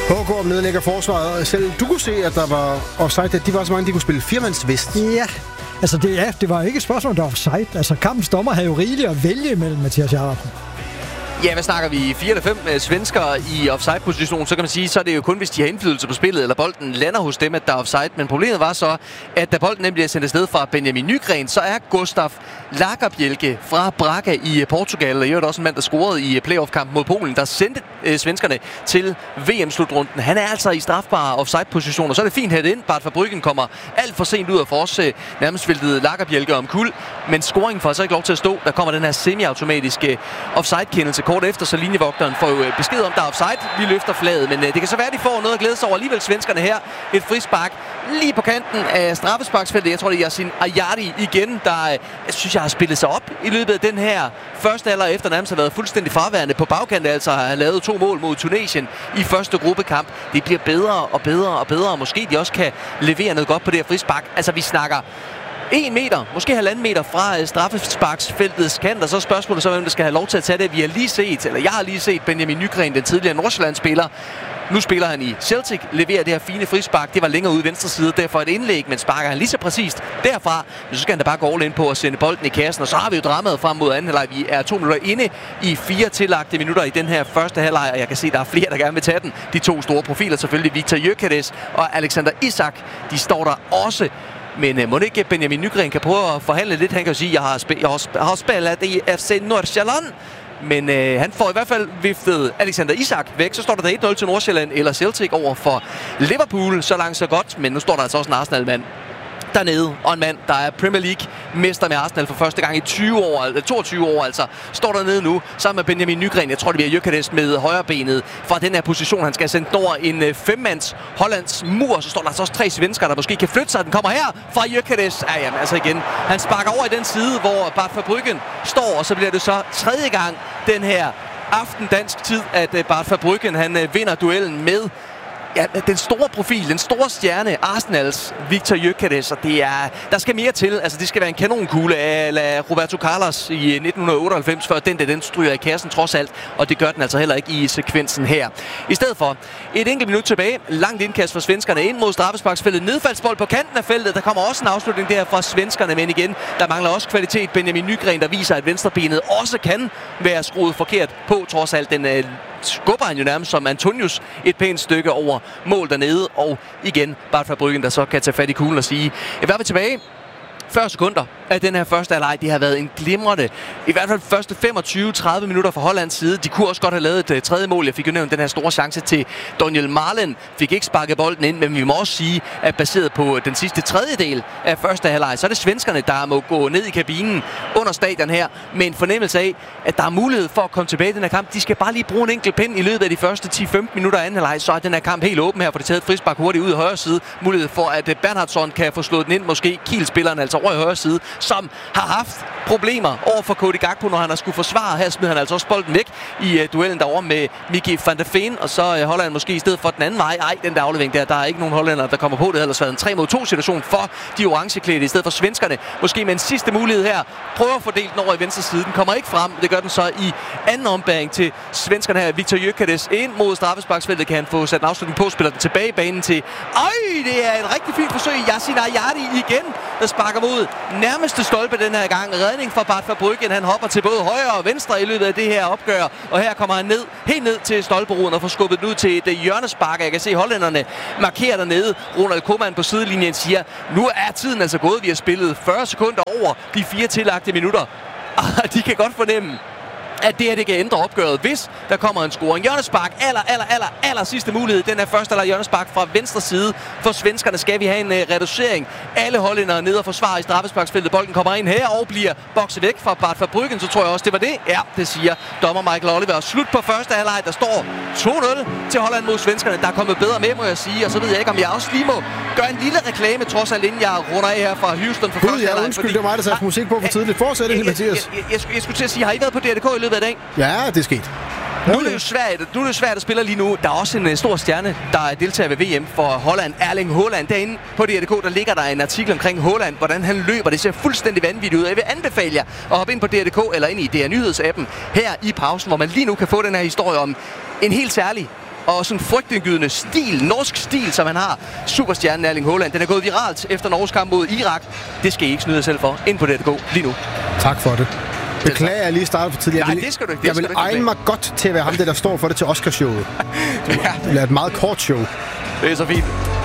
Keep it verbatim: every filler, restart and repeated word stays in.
H K nedlægger forsvaret. Selv du kunne se, at der var offside, at de var så mange, de kunne spille firmandsvist. Ja, altså det, ja, det var ikke et spørgsmål, der var offside. Altså kampens dommer havde jo rigeligt at vælge imellem Mathias Jacobsen. Ja, hvad snakker vi? fire eller fem uh, svensker i offside-position, så kan man sige, så er det jo kun, hvis de har indflydelse på spillet, eller bolden lander hos dem, at der er offside. Men problemet var så, at da bolden nemlig er sendt afsted fra Benjamin Nygren, så er Gustaf Lagerbielke fra Braga i Portugal, og i øvrigt også en mand, der scorede i playoff-kampen mod Polen, der sendte uh, svenskerne til V M-slutrunden. Han er altså i strafbare offside-positioner, så er det fint hættet ind. Bart Verbruggen kommer alt for sent ud af for os, nærmest væltede Lagerbielke om kul, men scoringen får altså ikke lov til at stå. Der kommer den her semi-automatiske offside-kendelse kort efter, så linjevogteren får jo besked om, der er offside. Vi løfter flaget, men det kan så være, at de får noget at glæde sig over. Alligevel svenskerne her. Et frispark lige på kanten af straffesparksfeltet. Jeg tror, det er Yasin Ayari igen, der jeg synes, jeg har spillet sig op i løbet af den her første halvleg efter nærmest har været fuldstændig fraværende på bagkant. Altså har lavet to mål mod Tunesien i første gruppekamp. Det bliver bedre og bedre og bedre, og måske de også kan levere noget godt på det her frispark. Altså, vi snakker en meter, måske halvanden meter fra straffesparksfeltets kant, og så er spørgsmålet så, hvem der skal have lov til at tage det. Vi har lige set, eller jeg har lige set Benjamin Nygren, den tidligere Nordsjælland-spiller. Nu spiller han i Celtic, leverer det her fine frispark. Det var længere ude i venstre side, derfor et indlæg, men sparker han lige så præcist derfra. Men så skal han da bare gå all in på at sende bolden i kassen, og så har vi jo dramaet frem mod anden halvleg. Vi er to minutter inde i fire tillagte minutter i den her første halvleg, og jeg kan se, at der er flere, der gerne vil tage den. De to store profiler, selvfølgelig Viktor Gyökeres og Alexander Isak, de står der også. Men uh, må ikke Benjamin Nygren kan prøve at forhandle lidt? Han kan jo sige, at jeg har, sp- jeg har, har spillet i F C Nordsjælland. Men øh, han får i hvert fald viftet Alexander Isak væk. Så står der et nul til Nordsjælland eller Celtic over for Liverpool. Så langt så godt, men nu står der altså også en Arsenal-mand dernede, og en mand, der er Premier League-mester med Arsenal for første gang i tyve år, eller toogtyve år altså, står dernede nu, sammen med Benjamin Nygren. Jeg tror, det bliver Gyökeres med højrebenet fra den her position. Han skal sende over en uh, femmands Hollands mur, så står der altså også tre svensker, der måske kan flytte sig. Den kommer her fra Gyökeres. Ja, jamen, altså igen. Han sparker over i den side, hvor Bart Verbruggen står, og så bliver det så tredje gang den her aften dansk tid, at uh, Bart Verbruggen, han uh, vinder duellen med ja, den store profil, den store stjerne, Arsenals Viktor Gyökeres, og det er, der skal mere til. Altså, det skal være en kanonkugle af Roberto Carlos i nitten otteoghalvfems, før den der, den stryger i kassen trods alt, og det gør den altså heller ikke i sekvensen her. I stedet for et enkelt minut tilbage, langt indkast for svenskerne ind mod straffesparksfeltet, nedfaldsbold på kanten af feltet. Der kommer også en afslutning der fra svenskerne, men igen, der mangler også kvalitet. Benjamin Nygren, der viser, at venstrebenet også kan være skruet forkert på, trods alt den øh, skubber han jo nærmest som Antonius et pænt stykke over mål dernede, og igen Bart Verbruggen, der så kan tage fat i kuglen og sige, hvad er vi tilbage? fyrre sekunder af den her første halvleg, det har været en glimrende, i hvert fald første femogtyve til tredive minutter fra Hollands side. De kunne også godt have lavet et uh, tredje mål. Jeg fik jo nævnt den her store chance til Daniel Malen. Fik ikke sparket bolden ind, men vi må også sige, at baseret på den sidste tredjedel af første halvleg, så er det svenskerne, der må gå ned i kabinen under stadion her, med en fornemmelse af, at der er mulighed for at komme tilbage i den her kamp. De skal bare lige bruge en enkelt pind i løbet af de første ti til femten minutter af anden halvleg, så er den her kamp helt åben her, for det taget et frispark hurtigt ud i højre side. Mulighed for, at Bernhardsson kan få slået den ind, måske Kiel-spilleren altså over i højre side, som har haft problemer over for Cody Gakpo, når han har skulle forsvare. Her smider han altså også bolden væk i uh, duellen derovre med Mickey van der Veen, og så uh, holder han måske i stedet for den anden vej. Ej, den der aflevering der, der er ikke nogen hollænder, der kommer på. Det havde ellers været en tre mod to situation for de orangeklædte, i stedet for svenskerne. Måske med en sidste mulighed her. Prøver at fordele den over i venstre side. Den kommer ikke frem. Det gør den så i anden ombæring til svenskerne her. Viktor Gyökeres ind mod straffesparksfeltet. Kan han få sat en afslutning på, spiller den tilbage i banen til... Øj, det er et rigtig fint forsøg. Yasin Ayari igen, der sparker mod nærmeste stolpe den her gang. Redning fra Bart Verbruggen. Han hopper til både højre og venstre i løbet af det her opgør. Og her kommer han ned, helt ned til stolperoden og får skubbet den ud til et hjørnespark. Jeg kan se hollænderne markerer dernede. Ronald Koeman på sidelinjen siger, nu er tiden altså gået. Vi har spillet fyrre sekunder over de fire tillagte minutter. Og de kan godt fornemme, at det her det kan ændre opgøret, hvis der kommer en scoring. Hjørnespark, aller, aller, aller, aller sidste mulighed. Den er første eller hjørnespark fra venstre side. For svenskerne skal vi have en uh, reducering. Alle hollændere ned og forsvarer i straffesparksfeltet. Bolden kommer ind her og bliver bokset væk fra Bart Verbruggen. Så tror jeg også, det var det. Ja, det siger dommer Michael Oliver. Slut på første halvleg. Der står to nul til Holland mod svenskerne. Der er kommet bedre med, må jeg sige. Og så ved jeg ikke, om jeg også lige må gøre en lille reklame, trods alt inden jeg runder af her fra Houston for Gud, første ja, halvleg. undskyld, fordi... det var mig, der satte musik på for tidligt. Fortsæt ind, Mathias. Jeg, jeg, jeg, jeg, jeg skulle til at sige, har I været på D R K i løbet af dagen? Ja, det er sket. Nu er det jo svært, nu er det svært at spille lige nu. Der er også en uh, stor stjerne, der deltager ved V M for Holland, Erling Haaland. Derinde på D R K, der ligger der en artikel omkring Haaland, hvordan han løber. Det ser fuldstændig vanvittigt ud. Jeg vil anbefale jer at hoppe ind på D R K eller ind i D R Nyhedsappen her i pausen, hvor man lige nu kan få den her historie om en helt særlig og sådan frygtindgydende stil, norsk stil, som han har, superstjernen Erling Haaland, den er gået viralt efter Norges kamp mod Irak. Det skal I ikke snyde jer selv for. Ind på D T K lige nu. Tak for det. Beklager, jeg lige startede for tidligt. Nej, vil, det skal du ikke. Det jeg vil egne mig godt til at være ham, der står for det til Oscarshowet. Det bliver et meget kort show. Det er så fint.